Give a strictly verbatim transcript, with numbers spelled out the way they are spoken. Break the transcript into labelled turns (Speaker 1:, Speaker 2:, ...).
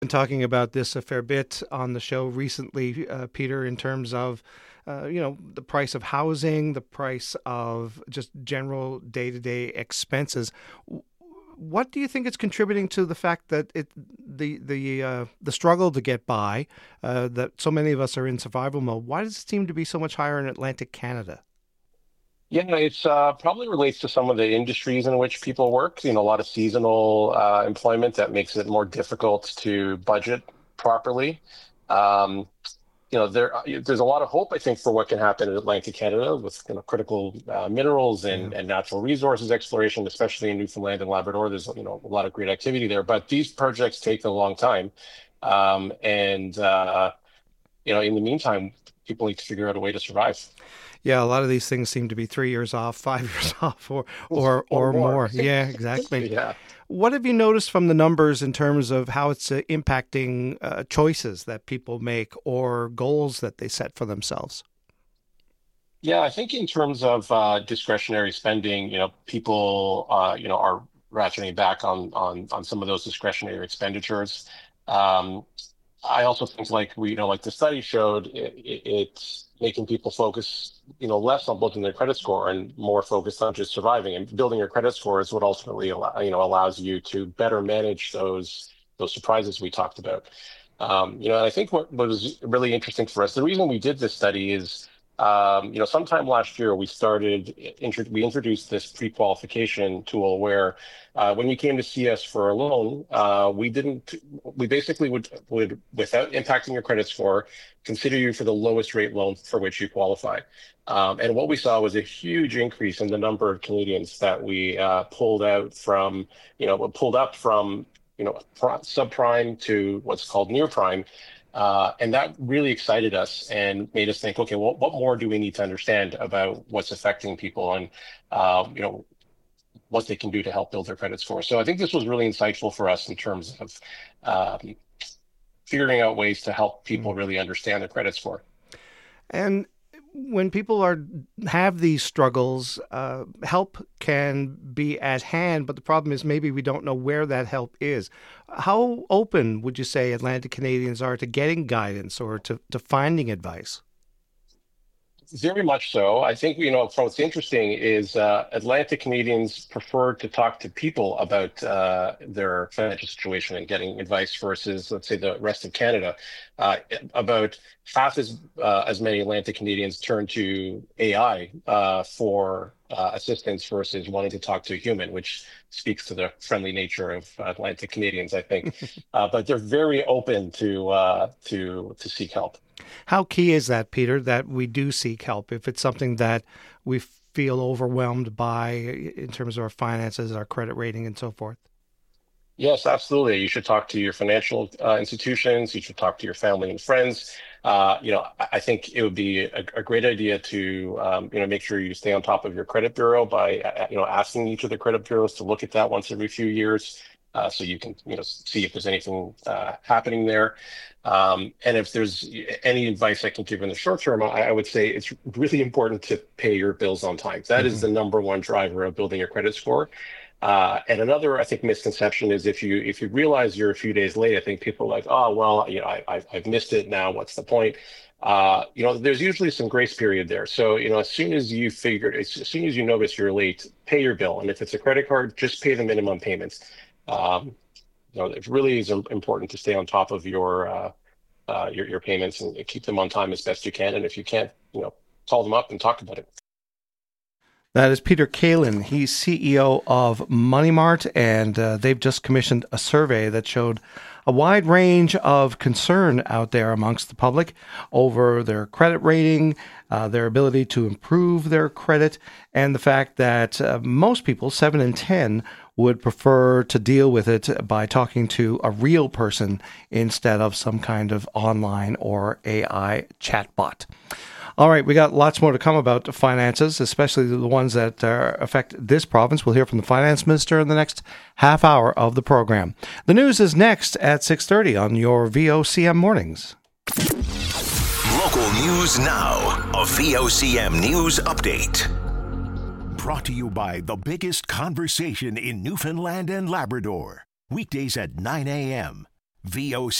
Speaker 1: Been talking about this a fair bit on the show recently, uh, Peter, in terms of, uh, you know, the price of housing, the price of just general day-to-day expenses. What do you think is contributing to the fact that it the the uh, the struggle to get by, uh, that so many of us are in survival mode? Why does it seem to be so much higher in Atlantic Canada?
Speaker 2: Yeah, it's uh, probably relates to some of the industries in which people work. You know, a lot of seasonal uh, employment that makes it more difficult to budget properly. Um, you know, there there's a lot of hope, I think, for what can happen in Atlantic Canada with you know, critical uh, minerals
Speaker 1: Yeah.
Speaker 2: and, and natural resources exploration, especially in Newfoundland and Labrador. There's you know a lot of great activity there, but these projects take a long time, um, and uh, you know, in the meantime, people need to figure out a way to survive
Speaker 1: Yeah, a lot of these things seem to be three years off, five years off, or or
Speaker 2: or
Speaker 1: or
Speaker 2: more.
Speaker 1: more. Yeah, exactly.
Speaker 2: Yeah.
Speaker 1: What have you noticed from the numbers in terms of how it's uh, impacting uh, choices that people make or goals that they set for themselves?
Speaker 2: Yeah, I think in terms of uh, discretionary spending, you know, people, uh, you know, are ratcheting back on on on some of those discretionary expenditures. Um, I also think, like we, you know, like the study showed, it, it, it's making people focus, you know, less on building their credit score and more focused on just surviving. And building your credit score is what ultimately, allow, you know, allows you to better manage those those surprises we talked about. Um, you know, and I think what, what was really interesting for us, the reason we did this study is um, you know, sometime last year we started, intro- we introduced this pre-qualification tool where uh, when you came to see us for a loan, uh, we didn't, we basically would, would, without impacting your credit score, consider you for the lowest rate loan for which you qualify. Um, and what we saw was a huge increase in the number of Canadians that we uh, pulled out from, you know, pulled up from, you know, subprime to what's called near prime. Uh, and that really excited us and made us think, okay, well, what more do we need to understand about what's affecting people and, uh, you know, what they can do to help build their credit score. So I think this was really insightful for us in terms of um, figuring out ways to help people
Speaker 1: Mm.
Speaker 2: really understand their credit score.
Speaker 1: And when people are have these struggles, uh, help can be at hand, but the problem is maybe we don't know where that help is. How open would you say Atlantic Canadians are to getting guidance or to, to finding advice?
Speaker 2: Very much so. I think, you know, what's interesting is uh, Atlantic Canadians prefer to talk to people about uh, their financial situation and getting advice versus, let's say, the rest of Canada. Uh, about half as uh, as many Atlantic Canadians turn to A I uh, for uh, assistance versus wanting to talk to a human, which speaks to the friendly nature of Atlantic Canadians, I think. Uh, but they're very open to uh, to to seek help.
Speaker 1: How key is that, Peter, that we do seek help if it's something that we feel overwhelmed by in terms of our finances, our credit rating, and so forth?
Speaker 2: Yes, absolutely. You should talk to your financial uh, institutions. You should talk to your family and friends. Uh, you know, I I think it would be a, a great idea to, um, you know, make sure you stay on top of your credit bureau by, uh, you know, asking each of the credit bureaus to look at that once every few years, uh, so you can, you know, see if there's anything uh, happening there. Um, and if there's any advice I can give in the short term, I, I would say it's really important to pay your bills on time. That is
Speaker 1: Hmm.
Speaker 2: the number one driver of building your credit score. Uh, and another, I think, misconception is if you if you realize you're a few days late, I think people are like, oh, well, you know, I, I've, I've missed it now. What's the point? Uh, you know, there's usually some grace period there. So, you know, as soon as you figure, as soon as you notice you're late, pay your bill. And if it's a credit card, just pay the minimum payments. Um, you know, it really is im- important to stay on top of your uh, uh, your your payments and keep them on time as best you can. And if you can't, you know, call them up and talk about it.
Speaker 1: That is Peter Kalin. He's C E O of Money Mart, and uh, they've just commissioned a survey that showed a wide range of concern out there amongst the public over their credit rating, uh, their ability to improve their credit, and the fact that uh, most people, seven in ten, would prefer to deal with it by talking to a real person instead of some kind of online or A I chatbot. All right, we got lots more to come about finances, especially the ones that uh, affect this province. We'll hear from the finance minister in the next half hour of the program. The news is next at six thirty on your V O C M mornings.
Speaker 3: Local news now. A V O C M news update. Brought to you by the biggest conversation in Newfoundland and Labrador. Weekdays at nine a.m. V O C